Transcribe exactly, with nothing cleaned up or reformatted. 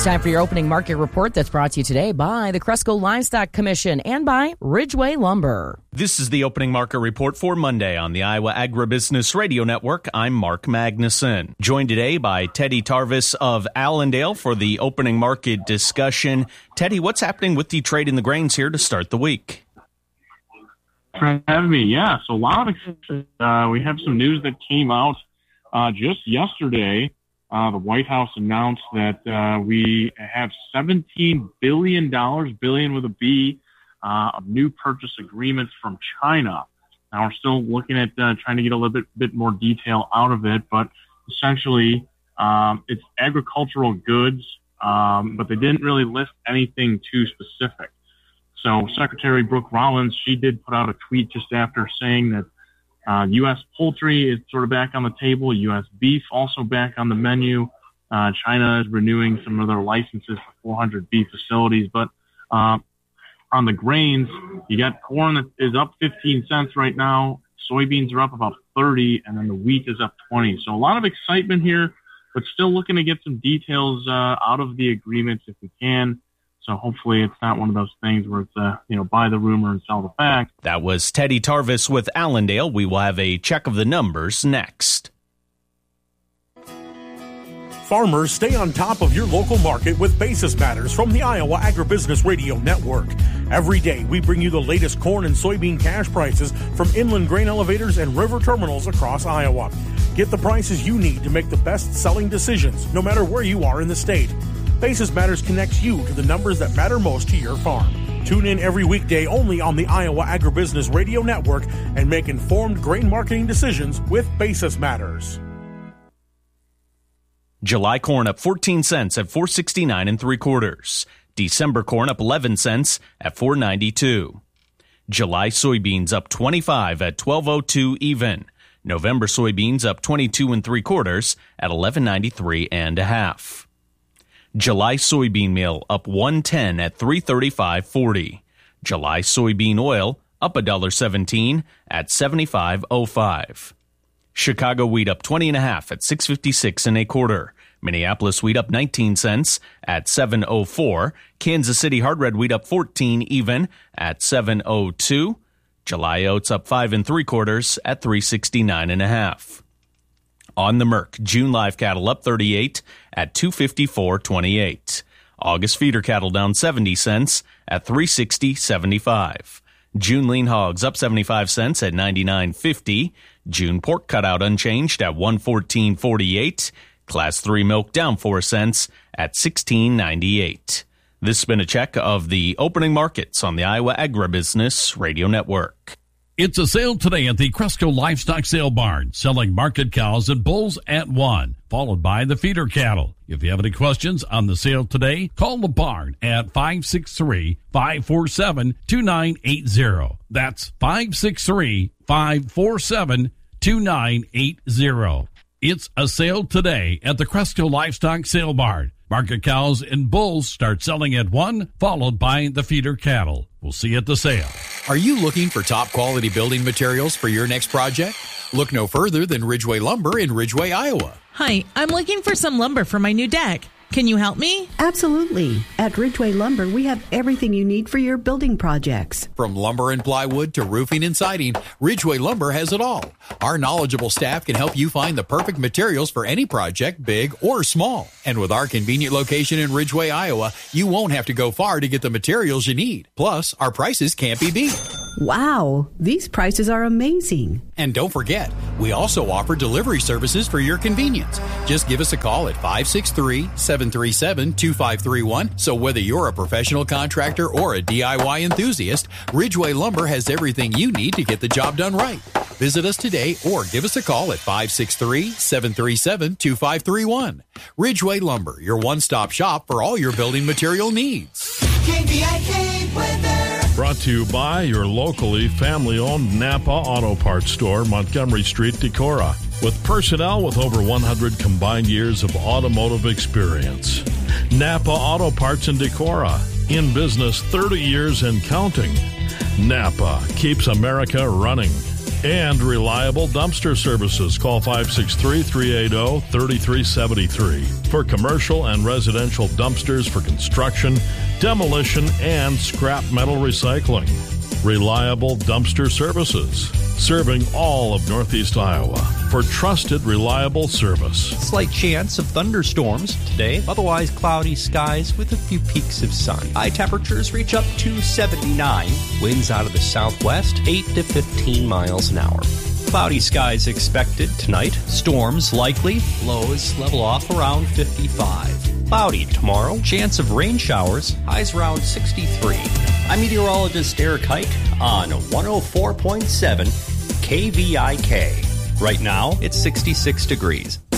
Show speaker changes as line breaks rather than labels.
It's time for your opening market report that's brought to you today by the Cresco Livestock Commission and by Ridgeway Lumber.
This is the opening market report for Monday on the Iowa Agribusiness Radio Network. I'm Mark Magnuson, joined today by Teddy Tarvis of Allendale for the opening market discussion. Teddy, what's happening with the trade in the grains here to start the week?
For having me, yeah. So a lot of uh, we have some news that came out uh, just yesterday. Uh, the White House announced that uh, we have seventeen billion dollars, billion with a B, uh, of new purchase agreements from China. Now, we're still looking at uh, trying to get a little bit, bit more detail out of it, but essentially um, it's agricultural goods, um, but they didn't really list anything too specific. So Secretary Brooke Rollins, she did put out a tweet just after saying that Uh, U S poultry is sort of back on the table. U S beef also back on the menu. Uh, China is renewing some of their licenses for four hundred beef facilities. But uh, on the grains, you got corn that is up fifteen cents right now. Soybeans are up about thirty, and then the wheat is up twenty. So a lot of excitement here, but still looking to get some details uh, out of the agreements if we can. So hopefully it's not one of those things where it's, uh, you know, buy the rumor and sell the fact.
That was Teddy Tarvis with Allendale. We will have a check of the numbers next.
Farmers, stay on top of your local market with Basis Matters from the Iowa Agribusiness Radio Network. Every day, we bring you the latest corn and soybean cash prices from inland grain elevators and river terminals across Iowa. Get the prices you need to make the best-selling decisions, no matter where you are in the state. Basis Matters connects you to the numbers that matter most to your farm. Tune in every weekday only on the Iowa Agribusiness Radio Network and make informed grain marketing decisions with Basis Matters.
July corn up fourteen cents at four sixty-nine and three quarters. December corn up eleven cents at four ninety-two. July soybeans up twenty-five at twelve oh two even. November soybeans up twenty-two and three quarters at eleven ninety-three and a half. July soybean meal up one ten at three thirty-five forty. July soybean oil up one dollar seventeen at seventy-five oh five. Chicago wheat up twenty and a half at six fifty-six and a quarter. Minneapolis wheat up nineteen cents at seven oh four. Kansas City hard red wheat up fourteen even at seven oh two. July oats up five and three quarters at three sixty-nine and a half. On the Merc, June live cattle up thirty-eight at two fifty-four twenty-eight. August feeder cattle down seventy cents at three sixty seventy-five. June lean hogs up seventy-five cents at ninety-nine fifty. June pork cutout unchanged at one fourteen forty-eight. Class three milk down four cents at sixteen ninety-eight. This has been a check of the opening markets on the Iowa Agribusiness Radio Network.
It's a sale today at the Cresco Livestock Sale Barn, selling market cows and bulls at one, followed by the feeder cattle. If you have any questions on the sale today, call the barn at five six three, five four seven, two nine eight zero. That's five six three, five four seven, two nine eight zero. It's a sale today at the Cresco Livestock Sale Barn. Market cows and bulls start selling at one, followed by the feeder cattle. We'll see you at the sale.
Are you looking for top quality building materials for your next project? Look no further than Ridgeway Lumber in Ridgeway, Iowa.
Hi, I'm looking for some lumber for my new deck. Can you help me?
Absolutely. At Ridgeway Lumber, we have everything you need for your building projects.
From lumber and plywood to roofing and siding, Ridgeway Lumber has it all. Our knowledgeable staff can help you find the perfect materials for any project, big or small. And with our convenient location in Ridgeway, Iowa, you won't have to go far to get the materials you need. Plus, our prices can't be beat.
Wow, these prices are amazing.
And don't forget, we also offer delivery services for your convenience. Just give us a call at five six three, seven three seven, two five three one. So whether you're a professional contractor or a D I Y enthusiast, Ridgeway Lumber has everything you need to get the job done right. Visit us today or give us a call at five six three, seven three seven, two five three one. Ridgeway Lumber, your one-stop shop for all your building material needs.
K B I K weather.
Brought to you by your locally family-owned Napa Auto Parts store, Montgomery Street, Decorah. With personnel with over one hundred combined years of automotive experience. Napa Auto Parts in Decorah. In business thirty years and counting. Napa keeps America running. And reliable dumpster services. Call five six three, three eight zero, three three seven three for commercial and residential dumpsters for construction, demolition, and scrap metal recycling. Reliable dumpster services, serving all of Northeast Iowa for trusted, reliable service.
Slight chance of thunderstorms today, otherwise cloudy skies with a few peaks of sun. High temperatures reach up to seventy-nine. Winds out of the southwest, eight to fifteen miles an hour. Cloudy skies expected tonight. Storms likely. Lows level off around fifty-five. Cloudy tomorrow. Chance of rain showers. Highs around sixty-three. I'm meteorologist Eric Hike on one oh four point seven K V I K. Right now, it's sixty-six degrees.